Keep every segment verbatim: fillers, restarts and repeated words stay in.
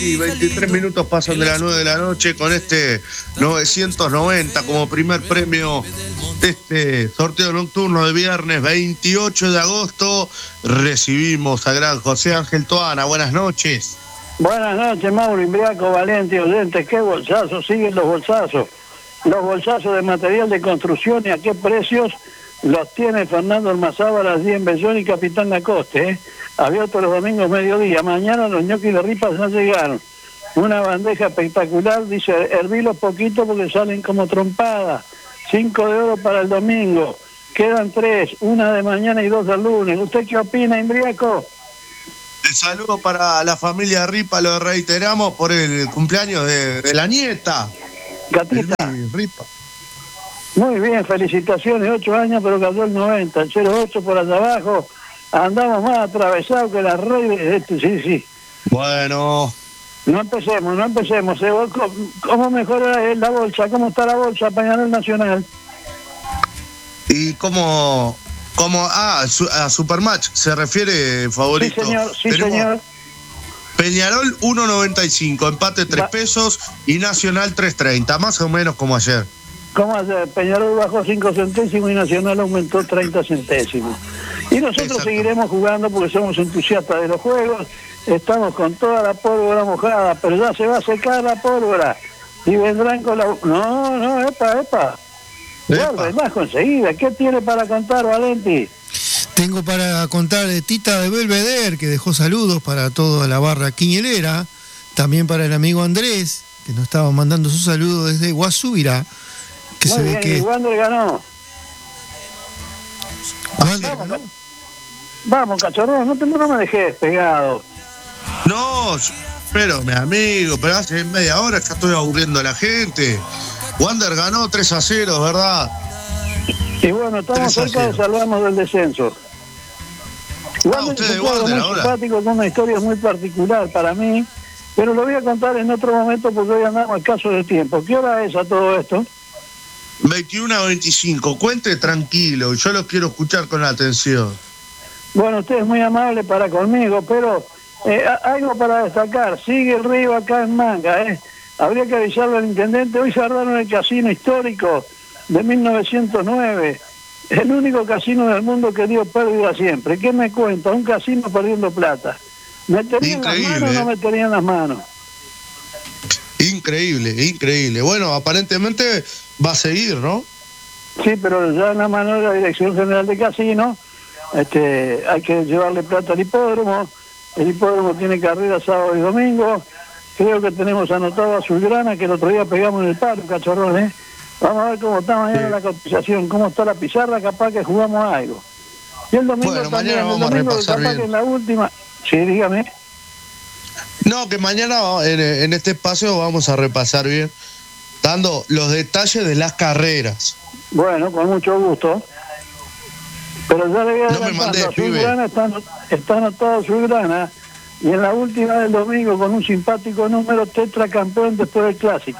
Y veintitrés minutos pasan de las nueve de la noche con este novecientos noventa como primer premio de este sorteo nocturno de viernes veintiocho de agosto. Recibimos a gran José Ángel Toana. Buenas noches. Buenas noches, Mauro Imbriaco, Valente, oyentes. ¿Qué bolsazos? Siguen los bolsazos. Los bolsazos de material de construcción y a qué precios los tiene Fernando Almazábal allí en Bellón y Capitán Lacoste, ¿eh? Abierto los domingos mediodía. Mañana los ñoquis de ripas no llegaron. Una bandeja espectacular, dice, hervilos poquito porque salen como trompadas. Cinco de oro para el domingo. Quedan tres, una de mañana y dos del lunes. ¿Usted qué opina, Imbriaco? El saludo para la familia Ripa, lo reiteramos por el cumpleaños de, de la nieta. Gatita. Ripa. Muy bien, felicitaciones, ocho años, pero cayó el noventa, el cero ocho por allá abajo. Andamos más atravesados que las redes. Este, sí, sí. Bueno. No empecemos, no empecemos. ¿Cómo mejora la bolsa? ¿Cómo está la bolsa Peñarol Nacional? ¿Y cómo, cómo ah, a Supermatch se refiere, favorito? Sí, señor, sí, Tenemos señor. Peñarol uno noventa y cinco, empate tres pesos y Nacional tres treinta, más o menos como ayer. Como ayer, Peñarol bajó cinco centésimos y Nacional aumentó treinta centésimos. Y nosotros seguiremos jugando porque somos entusiastas de los juegos, estamos con toda la pólvora mojada, pero ya se va a secar la pólvora y vendrán con la... No, no, epa, epa. Guarda, más conseguida. ¿Qué tiene para contar, Valenti? Tengo para contar de Tita de Belvedere, que dejó saludos para toda la barra quiñelera, también para el amigo Andrés, que nos estaba mandando su saludo desde Guasubirá, que Muy se bien, ve que... y Wander ganó. Wander Vamos, ganó. Vamos, cachorro, no, te, no me dejé pegado. No, pero mi amigo, pero hace media hora ya estoy aburriendo a la gente. Wander ganó tres a cero, ¿verdad? Y bueno, estamos cerca de salvarnos del descenso. Wander es un jugador muy simpático, con una historia muy particular para mí, pero lo voy a contar en otro momento porque hoy andamos escaso de tiempo. ¿Qué hora es a todo esto? veintiuno a veinticinco, cuente tranquilo, yo lo quiero escuchar con atención. Bueno, usted es muy amable para conmigo, pero eh, algo para destacar, sigue el río acá en Manga, ¿eh? Habría que avisarle al intendente, hoy cerraron el casino histórico de mil novecientos nueve, el único casino del mundo que dio pérdida siempre. ¿Qué me cuenta? Un casino perdiendo plata. ¿Meterían las manos o no meterían las manos? Increíble, increíble. Bueno, aparentemente va a seguir, ¿no? Sí, pero ya en la mano de la Dirección General de Casino, este, hay que llevarle plata al hipódromo. El hipódromo tiene carrera sábado y domingo. Creo que tenemos anotado a Azulgrana, que el otro día pegamos en el paro, cachorrón, ¿eh? Vamos a ver cómo está mañana sí. La cotización, cómo está la pizarra, capaz que jugamos algo. Y el domingo bueno, también, mañana vamos el domingo a repasar capaz bien. que en la última... Sí, dígame. No, que mañana en, en este espacio vamos a repasar bien, dando los detalles de las carreras. Bueno, con mucho gusto. Pero ya le voy a adelantar, no Azulgrana está, está anotado Azulgrana, y en la última del domingo con un simpático número tetracampeón después del clásico.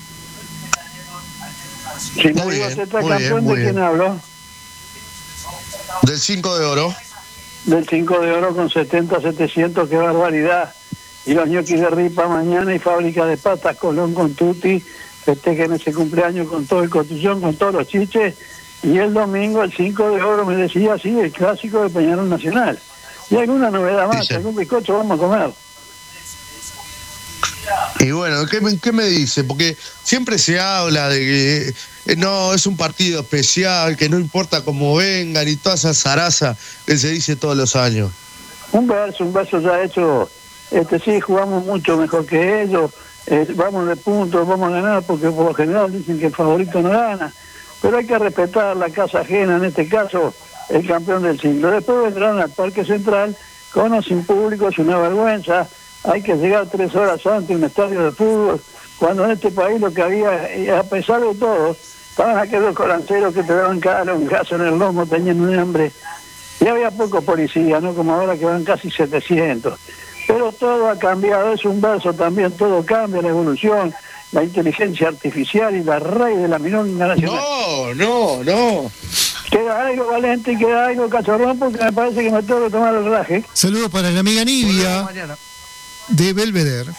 Si no digo tetracampeón, ¿de quién hablo? Del cinco de oro. Del cinco de oro con setenta setecientos, qué barbaridad. Y los ñoquis de Ripa mañana y Fábrica de Patas, Colón con Tutti, festejen ese cumpleaños con todo el cotillón, con todos los chiches. Y el domingo, el cinco de oro, me decía así, el clásico de Peñarol Nacional. Y alguna novedad más, sí, algún bizcocho vamos a comer. Y bueno, ¿qué, ¿qué me dice? Porque siempre se habla de que eh, no, es un partido especial, que no importa cómo vengan y toda esa zaraza que se dice todos los años. Un verso, un verso ya hecho, este sí, jugamos mucho mejor que ellos, eh, vamos de puntos, vamos a ganar, porque por lo general dicen que el favorito no gana. Pero hay que respetar la casa ajena, en este caso, el campeón del siglo. Después vendrán al Parque Central, con o sin público, es una vergüenza. Hay que llegar tres horas antes a un estadio de fútbol, cuando en este país lo que había, a pesar de todo, estaban aquellos colanceros que te daban cada un gaso en el lomo, tenían un hambre. Y había pocos policías, ¿no? Como ahora que van casi setecientos. Pero todo ha cambiado, es un verso también, todo cambia, la evolución, la inteligencia artificial y la raíz de la milonga nacional. No, no, no. Queda algo, Valente, queda algo, cachorrón, porque me parece que me tengo que tomar el raje. Saludos para la amiga Nivia de Belvedere.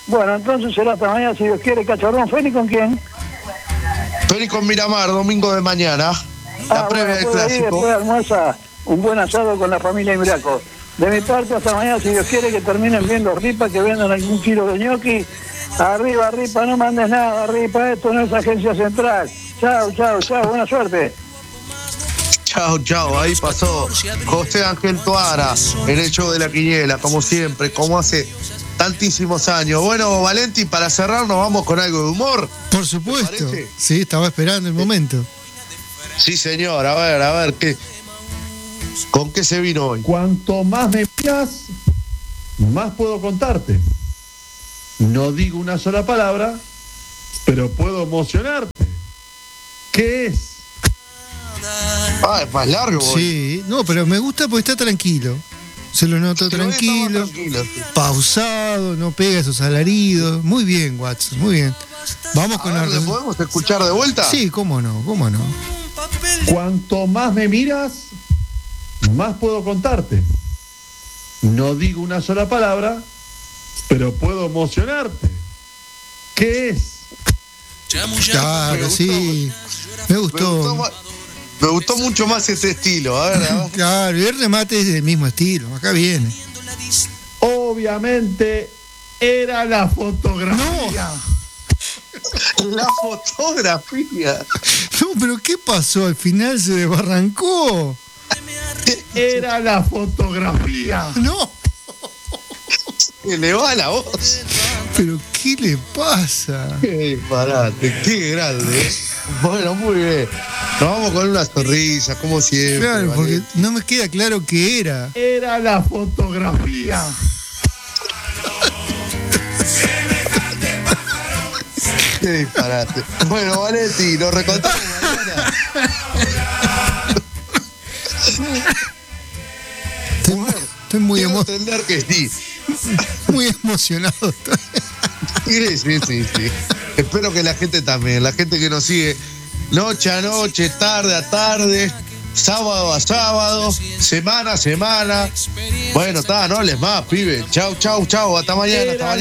Bueno, entonces será hasta mañana, si Dios quiere, Cachorrón. ¿Feli con quién? Feli con Miramar, domingo de mañana. La Ah, previa bueno, del después, ahí, clásico. después almuerza un buen asado con la familia Imbraco. De mi parte, hasta mañana, si Dios quiere, que terminen viendo Ripa, que vendan algún kilo de ñoqui. Arriba, Ripa, no mandes nada, Ripa, esto no es agencia central. Chao, chao, chao, buena suerte. Chao, chao, ahí pasó José Ángel Toara en el show de la quiniela, como siempre, como hace tantísimos años. Bueno, Valenti, para cerrar nos vamos con algo de humor. Por supuesto. parece? Sí, estaba esperando el momento. Sí, señor, a ver, a ver, ¿qué, ¿con qué se vino hoy? Cuanto más me miras, más puedo contarte. No digo una sola palabra, pero puedo emocionarte. ¿Qué es? Ah, es más largo. hoy. Sí, no, pero me gusta porque está tranquilo. Se lo noto Se lo ve, está más tranquilo, tranquilo, sí. pausado, no pega esos alaridos. Muy bien, Watson, muy bien. Vamos A con ver, la... ¿le podemos escuchar de vuelta? Sí, cómo no, cómo no. Cuanto más me miras, más puedo contarte. No digo una sola palabra, pero puedo emocionarte. ¿Qué es? Claro, Me gustó, sí. Me Me gustó, gustó. ma- me gustó mucho más este estilo. A ver, a ver. Claro, y el remate es del mismo estilo. Acá viene. Obviamente era la fotografía. La fotografía. No, pero ¿qué pasó? Al final se desbarrancó. Era la fotografía. No, Que le va la voz. pero ¿qué le pasa? Qué disparate, qué grande. ¿eh? Bueno, muy bien. Nos vamos con una sonrisa, como siempre. Claro, porque Valenti. no me queda claro qué era. Era la fotografía. Qué disparate. Bueno, Valenti, nos recontamos mañana. Estoy, estoy muy, Quiero emo- entender que sí. muy emocionado. Sí, sí, sí, sí. Espero que la gente también, la gente que nos sigue noche a noche, tarde a tarde, sábado a sábado, semana a semana. Bueno, está, no les más, pibe. Chau, chau, chau. Hasta mañana, hasta Era mañana.